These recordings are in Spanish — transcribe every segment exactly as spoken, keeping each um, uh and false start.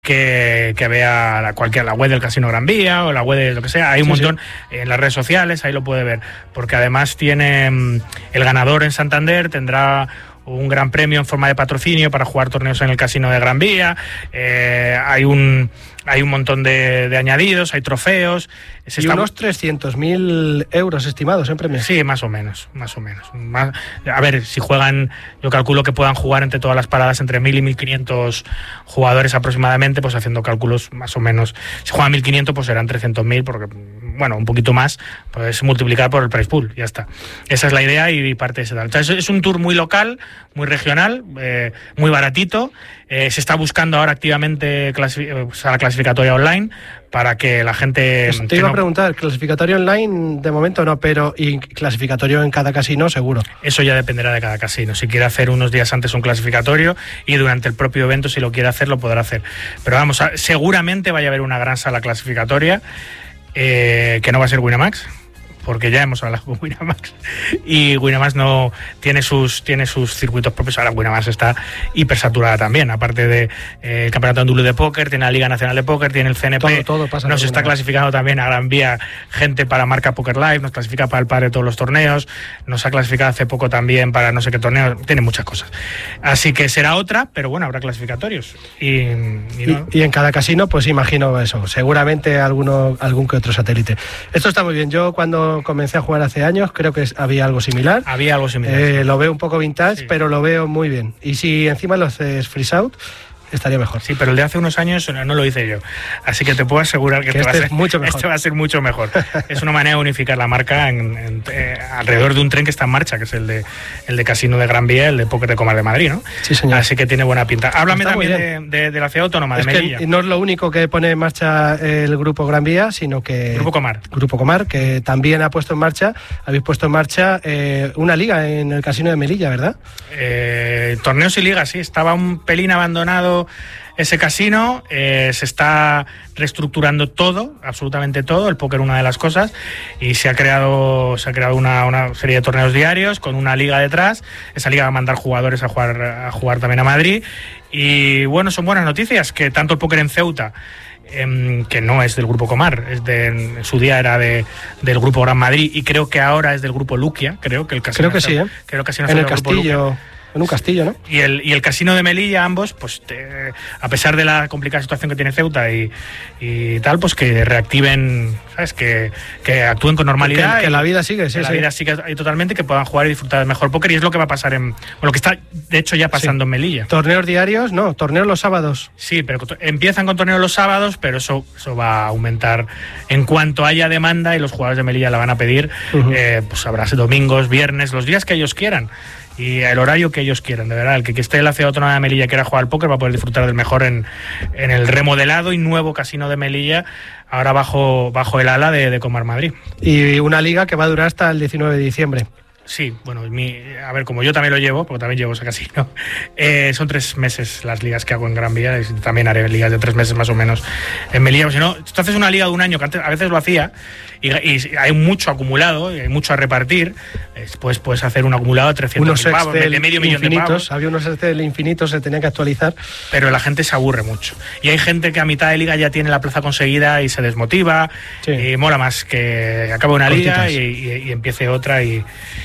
Que, que vea la, cualquier, la web del Casino Gran Vía o la web de lo que sea, hay un sí, montón sí. en las redes sociales, ahí lo puede ver, porque además tiene el ganador en Santander, tendrá un gran premio en forma de patrocinio para jugar torneos en el Casino de Gran Vía, eh, hay un hay un montón de, de añadidos, hay trofeos. Se y está... unos trescientos mil euros estimados en premios. Sí, más o menos, más o menos. Más... A ver, si juegan, yo calculo que puedan jugar entre todas las paradas entre mil y mil quinientos jugadores aproximadamente, pues haciendo cálculos más o menos. Si juegan mil quinientos, pues serán trescientos mil, porque, bueno, un poquito más, pues multiplicar por el prize pool, ya está. Esa es la idea y parte de ese tal. O sea, es, es un tour muy local, muy regional, eh, muy baratito. Eh, se está buscando ahora activamente clasific- o sea, la clasificatoria online para que la gente... Pues te iba no... a preguntar, clasificatorio online de momento no, pero y clasificatorio en cada casino seguro. Eso ya dependerá de cada casino. Si quiere hacer unos días antes un clasificatorio y durante el propio evento, si lo quiere hacer, lo podrá hacer. Pero vamos, seguramente vaya a haber una gran sala clasificatoria, eh, que no va a ser Winamax, porque ya hemos hablado con Winamax y Winamax no tiene sus tiene sus circuitos propios. Ahora Winamax está hipersaturada también, aparte de eh, el Campeonato Andaluz de Póker, tiene la Liga Nacional de Póker, tiene el C N P, todo, todo pasa nos está clasificando también a Gran Vía gente para marca Poker Live, nos clasifica para el par de todos los torneos, nos ha clasificado hace poco también para no sé qué torneo, tiene muchas cosas, así que será otra, pero bueno, habrá clasificatorios y, y, no... y, y en cada casino pues imagino eso, seguramente alguno algún que otro satélite. Esto está muy bien. Yo cuando comencé a jugar hace años, creo que había algo similar. Había algo similar. Eh, sí. Lo veo un poco vintage, sí. Pero lo veo muy bien. Y si encima lo haces freeze out, estaría mejor. Sí, pero el de hace unos años no lo hice yo. Así que te puedo asegurar que, que este, este, va a ser, mucho mejor. este va a ser mucho mejor. Es una manera de unificar la marca en, en, eh, alrededor de un tren que está en marcha, que es el de el de Casino de Gran Vía, el de Póker de Comar de Madrid, ¿no? Sí, señor. Así que tiene buena pinta. Háblame está también de, de, de la ciudad autónoma, es de Melilla. Que no es lo único que pone en marcha el Grupo Gran Vía, sino que... Grupo Comar. Grupo Comar, que también ha puesto en marcha, habéis puesto en marcha eh, una liga en el Casino de Melilla, ¿verdad? Eh, torneos y ligas, sí. Estaba un pelín abandonado ese casino, eh, se está reestructurando todo, absolutamente todo, el póker una de las cosas, y se ha creado se ha creado una, una serie de torneos diarios con una liga detrás. Esa liga va a mandar jugadores a jugar a jugar también a Madrid, y bueno, son buenas noticias que tanto el póker en Ceuta, eh, que no es del Grupo Comar, es de, en su día era de, del Grupo Gran Madrid, y creo que ahora es del Grupo Luquia, creo que el casino creo que sí, ¿eh? creo que en el Castillo. En un castillo, ¿no? Y el, y el Casino de Melilla, ambos, pues te, a pesar de la complicada situación que tiene Ceuta y, y tal, pues que reactiven, ¿sabes? Que, que actúen con normalidad. Que, que la vida sigue, sí, que sí. La vida sigue ahí totalmente, que puedan jugar y disfrutar del mejor póker, y es lo que va a pasar en... Bueno, lo que está, de hecho, ya pasando sí. en Melilla. ¿Torneos diarios? No, torneos los sábados. Sí, pero empiezan con torneos los sábados, pero eso, eso va a aumentar en cuanto haya demanda, y los jugadores de Melilla la van a pedir. Uh-huh. eh, pues habrá domingos, viernes, los días que ellos quieran. Y el horario que ellos quieran, de verdad. El que, que esté en la ciudad autónoma de Melilla y quiera jugar al póker va a poder disfrutar del mejor en, en el remodelado y nuevo Casino de Melilla, ahora bajo, bajo el ala de, de Comar Madrid. Y una liga que va a durar hasta el diecinueve de diciembre. Sí, bueno, mi, a ver, como yo también lo llevo, porque también llevo ese casino, eh, son tres meses las ligas que hago en Gran Vía, y también haré ligas de tres meses más o menos en Melilla. Si no, tú haces una liga de un año, que antes a veces lo hacía, y, y hay mucho acumulado, y hay mucho a repartir, después puedes hacer un acumulado de trescientos mil pavos, de medio millón de pavos. Había unos Excel infinitos, se tenía que actualizar. Pero la gente se aburre mucho. Y hay gente que a mitad de liga ya tiene la plaza conseguida y se desmotiva, sí. Y mola más que acabe una Cortitas. liga y, y, y empiece otra y...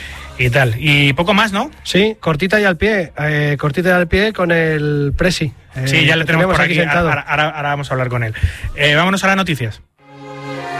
y tal, y poco más, ¿no? Sí, cortita y al pie, eh, cortita y al pie con el Presi. Eh, sí, ya le tenemos por aquí, aquí ahora, ahora, ahora vamos a hablar con él. Eh, vámonos a las noticias.